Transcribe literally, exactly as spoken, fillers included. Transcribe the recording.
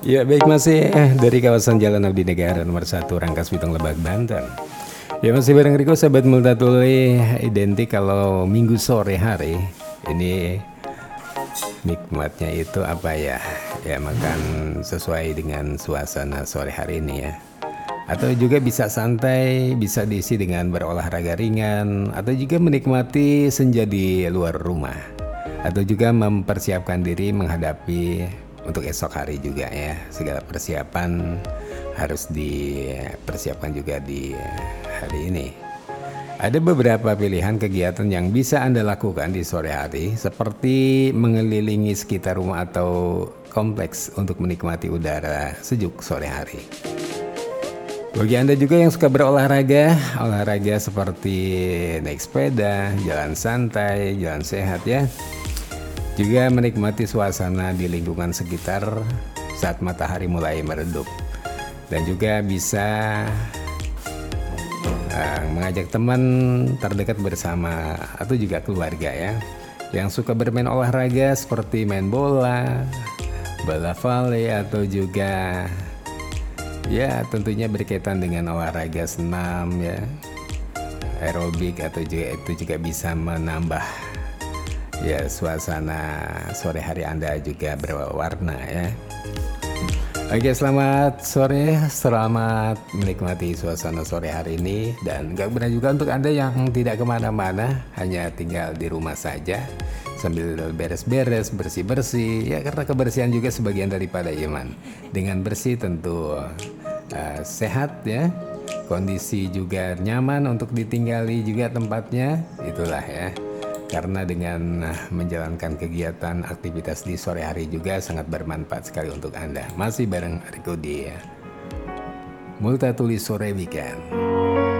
Ya baik, masih eh, dari kawasan Jalan Abdi Negara nomor satu Rangkas Bitung Lebak Banten. Ya masih bareng Riko sahabat Multatuli, identik kalau minggu sore hari ini nikmatnya itu apa ya? Ya makan sesuai dengan suasana sore hari ini ya. Atau juga bisa santai, bisa diisi dengan berolahraga ringan, atau juga menikmati senja di luar rumah, atau juga mempersiapkan diri menghadapi untuk esok hari juga ya. Segala persiapan harus dipersiapkan juga di hari ini. Ada beberapa pilihan kegiatan yang bisa Anda lakukan di sore hari, seperti mengelilingi sekitar rumah atau kompleks untuk menikmati udara sejuk sore hari. Bagi Anda juga yang suka berolahraga, olahraga seperti naik sepeda, jalan santai, jalan sehat ya. Juga menikmati suasana di lingkungan sekitar saat matahari mulai meredup. Dan juga bisa uh, mengajak teman terdekat bersama atau juga keluarga ya. Yang suka bermain olahraga seperti main bola, bola volley atau juga ya tentunya berkaitan dengan olahraga senam ya, aerobik, atau juga itu juga bisa menambah ya suasana sore hari Anda juga berwarna ya. Oke, selamat sore, selamat menikmati suasana sore hari ini. Dan gak benar juga untuk Anda yang tidak kemana-mana, hanya tinggal di rumah saja sambil beres-beres, bersih-bersih ya, karena kebersihan juga sebagian daripada iman. Dengan bersih tentu uh, sehat ya, kondisi juga nyaman untuk ditinggali juga tempatnya, itulah ya. Karena dengan menjalankan kegiatan aktivitas di sore hari juga sangat bermanfaat sekali untuk Anda. Masih bareng Riko di Multatuli Sore Weekend.